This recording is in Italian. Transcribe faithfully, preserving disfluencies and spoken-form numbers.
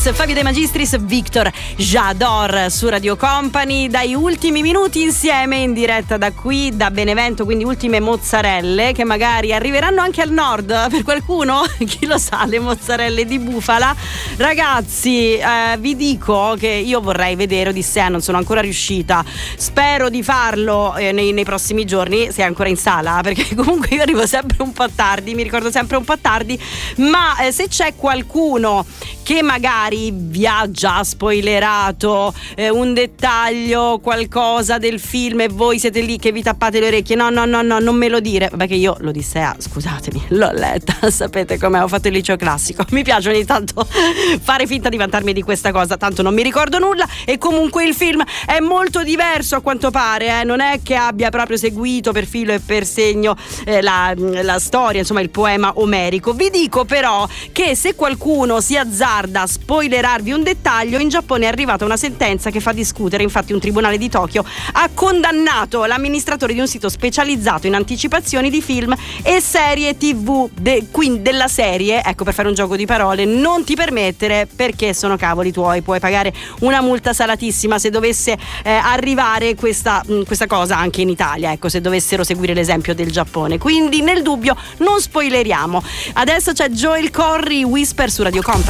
Dance, Fabio De Magistris, Victor Jador su Radio Company. Dai ultimi minuti insieme in diretta da qui, da Benevento, quindi ultime mozzarelle che magari arriveranno anche al nord per qualcuno, chi lo sa, le mozzarelle di bufala. Ragazzi, eh, vi dico che io vorrei vedere Odissea, non sono ancora riuscita, spero di farlo eh, nei, nei prossimi giorni, se è ancora in sala, perché comunque io arrivo sempre un po' tardi, mi ricordo sempre un po' tardi, ma eh, se c'è qualcuno che magari vi ha già spoilerato eh, un dettaglio, qualcosa del film, e voi siete lì che vi tappate le orecchie, no no no no non me lo dire, perché io l'Odissea, scusatemi, l'ho letta, sapete com'è, ho fatto il liceo classico, mi piace ogni tanto fare finta di vantarmi di questa cosa, tanto non mi ricordo nulla, e comunque il film è molto diverso a quanto pare, eh? Non è che abbia proprio seguito per filo e per segno eh, la, la storia, insomma il poema omerico. Vi dico però che se qualcuno si azzarda a spoilerarvi un dettaglio, in Giappone è arrivata una sentenza che fa discutere. Infatti un tribunale di Tokyo ha condannato l'amministratore di un sito specializzato in anticipazioni di film e serie tv, de, quindi della serie, ecco, per fare un gioco di parole, non ti permettere, perché sono cavoli tuoi, puoi pagare una multa salatissima se dovesse eh, arrivare questa, mh, questa cosa anche in Italia, ecco, se dovessero seguire l'esempio del Giappone. Quindi nel dubbio non spoileriamo. Adesso c'è Joel Corry, Whisper su Radio Company.